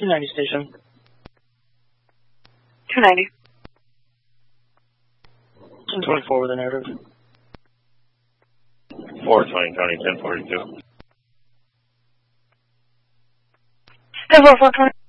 290 station. 290. 1024 with a narrative. 420, Tony, 1042. 10-4, 420.